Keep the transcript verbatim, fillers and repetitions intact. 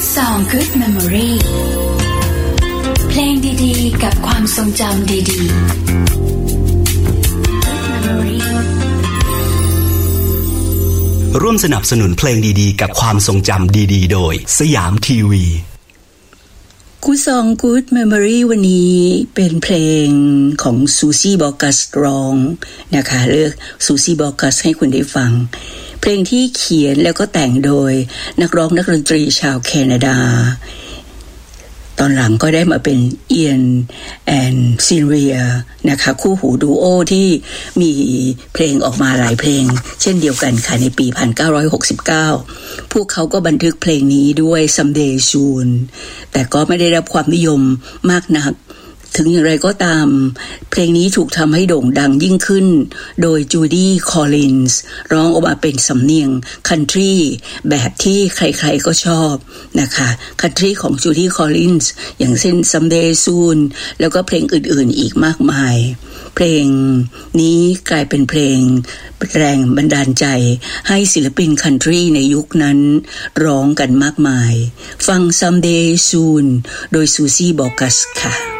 Song Good Memory เพลงดีๆกับความทรงจำดีๆ Good Memory ร่วมสนับสนุนเพลงดีๆกับความทรงจำดีๆโดยสยามทีวีกูซอง Good Memory วันนี้เป็นเพลงของซูซี่บอกัสร้องนะคะเลือกซูซี่บอกัสให้คุณได้ฟังเพลงที่เขียนแล้วก็แต่งโดยนักร้องนักดนตรีชาวแคนาดาตอนหลังก็ได้มาเป็นเอียนแอนซิเรียนะคะคู่หูดูโอที่มีเพลงออกมาหลายเพลงเช่นเดียวกันค่ะในปีหนึ่งพันเก้าร้อยหกสิบเก้าพวกเขาก็บันทึกเพลงนี้ด้วย Someday Soon แต่ก็ไม่ได้รับความนิยมมากนักถึงอย่างไรก็ตามเพลงนี้ถูกทำให้โด่งดังยิ่งขึ้นโดยจูดี้คอลลินส์ร้องออกมาเป็นสำเนียงคันทรีแบบที่ใครๆก็ชอบนะคะคันทรีของจูดี้คอลลินส์อย่างเช่น Someday Soon แล้วก็เพลงอื่นๆอีกมากมายเพลงนี้กลายเป็นเพลงแรงบันดาลใจให้ศิลปินคันทรีในยุคนั้นร้องกันมากมายฟัง Someday Soon โดยซูซี่บอกัสค่ะ